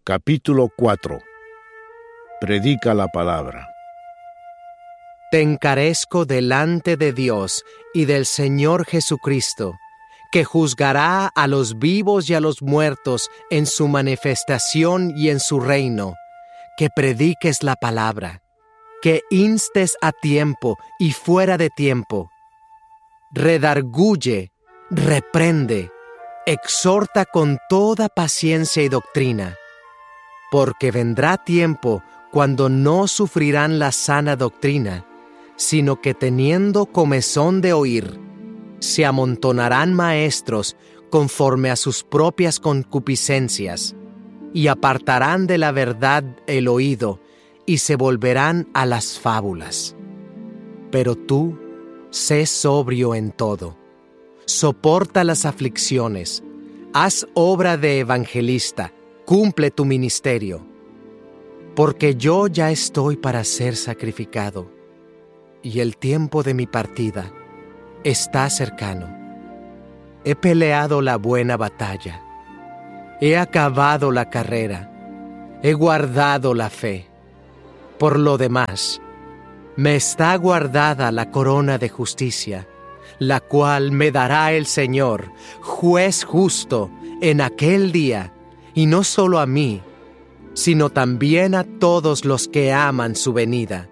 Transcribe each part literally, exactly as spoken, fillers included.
Capítulo cuatro. Predica la palabra. Te encarezco delante de Dios y del Señor Jesucristo, que juzgará a los vivos y a los muertos en su manifestación y en su reino, que prediques la palabra, que instes a tiempo y fuera de tiempo. Redarguye, reprende, exhorta con toda paciencia y doctrina, porque vendrá tiempo cuando no sufrirán la sana doctrina, sino que teniendo comezón de oír, se amontonarán maestros conforme a sus propias concupiscencias, y apartarán de la verdad el oído, y se volverán a las fábulas. Pero tú, sé sobrio en todo, soporta las aflicciones, haz obra de evangelista, cumple tu ministerio, porque yo ya estoy para ser sacrificado, y el tiempo de mi partida está cercano. He peleado la buena batalla, he acabado la carrera, he guardado la fe. Por lo demás, me está guardada la corona de justicia, la cual me dará el Señor, juez justo, en aquel día, y no solo a mí, sino también a todos los que aman su venida.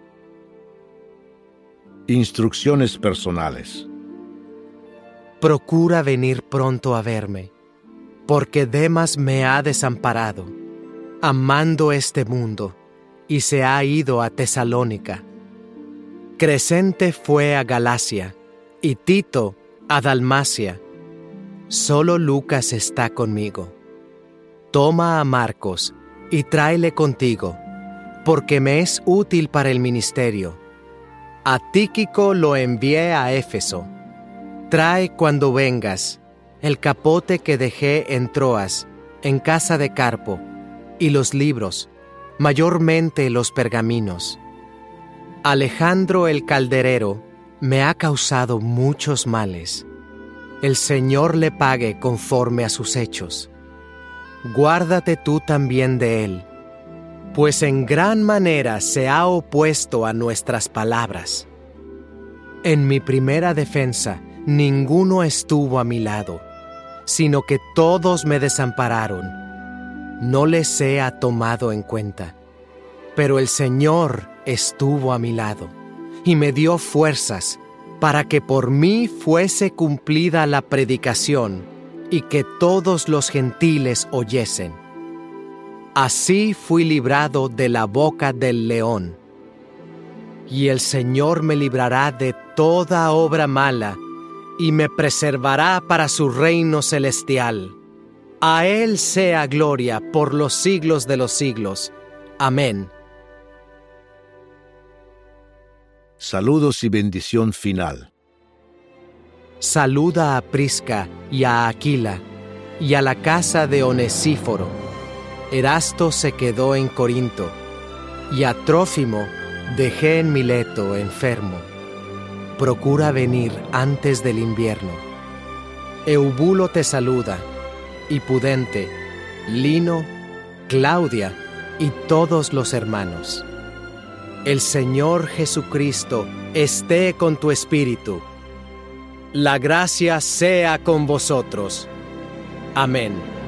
Instrucciones personales. Procura venir pronto a verme, porque Demas me ha desamparado, amando este mundo, y se ha ido a Tesalónica. Crescente fue a Galacia, y Tito a Dalmacia. Solo Lucas está conmigo. Toma a Marcos y tráele contigo, porque me es útil para el ministerio. A Tíquico lo envié a Éfeso. Trae cuando vengas el capote que dejé en Troas, en casa de Carpo, y los libros, mayormente los pergaminos. Alejandro el calderero me ha causado muchos males. El Señor le pague conforme a sus hechos. Guárdate tú también de él, pues en gran manera se ha opuesto a nuestras palabras. En mi primera defensa, ninguno estuvo a mi lado, sino que todos me desampararon. No les sea tomado en cuenta, pero el Señor estuvo a mi lado y me dio fuerzas para que por mí fuese cumplida la predicación y que todos los gentiles oyesen. Así fui librado de la boca del león. Y el Señor me librará de toda obra mala y me preservará para su reino celestial. A Él sea gloria por los siglos de los siglos. Amén. Saludos y bendición final. Saluda a Prisca y a Aquila, y a la casa de Onesíforo. Erasto se quedó en Corinto, y a Trófimo dejé en Mileto enfermo. Procura venir antes del invierno. Eubulo te saluda, y Pudente, Lino, Claudia y todos los hermanos. El Señor Jesucristo esté con tu espíritu. La gracia sea con vosotros. Amén.